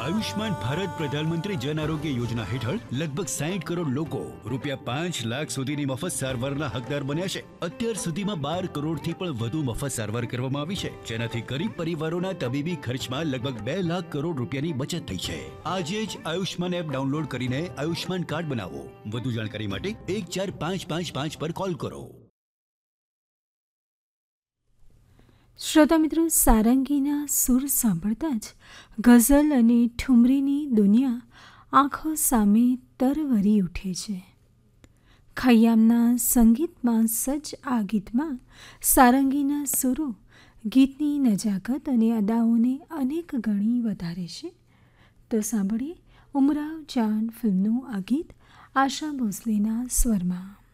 આયુષ્માન ભારત પ્રધાનમંત્રી જન આરોગ્ય યોજના હેઠળ લગભગ 60 કરોડ લોકો રૂપિયા 5 લાખ સુધીની મફત સારવારના હકદાર બન્યા છે. અત્યાર સુધીમાં 12 કરોડથી પણ વધુ મફત સારવાર કરવામાં આવી છે, જેનાથી ગરીબ પરિવારોના તબીબી ખર્ચમાં લગભગ 2 લાખ કરોડ રૂપિયાની બચત થઈ છે. આજે જ આયુષ્માન એપ ડાઉનલોડ કરીને આયુષ્માન કાર્ડ બનાવો. વધુ જાણકારી માટે 14555 પર કોલ કરો. શ્રોતા મિત્રો, સારંગીના સૂર સાંભળતા જ ગઝલ અને ઠુમરીની દુનિયા આંખો સામે તરવરી ઉઠે છે. ખય્યામના સંગીતમાં સજ્જ આ ગીતમાં સારંગીના સૂરો ગીતની નજાકત અને અદાઓને અનેક ગણી વધારે છે. તો સાંભળીએ ઉમરાવ જાન ફિલ્મનું આ ગીત આશા ભોસલેના સ્વરમાં.